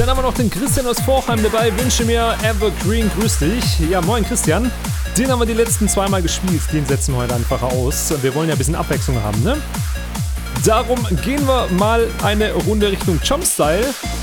Dann haben wir noch den Christian aus Vorheim dabei. Wünsche mir Evergreen, grüß dich. Ja, moin Christian. Den haben wir die letzten 2 Mal gespielt. Den setzen wir heute einfach aus. Wir wollen ja ein bisschen Abwechslung haben, ne? Darum gehen wir mal eine Runde Richtung Jumpstyle.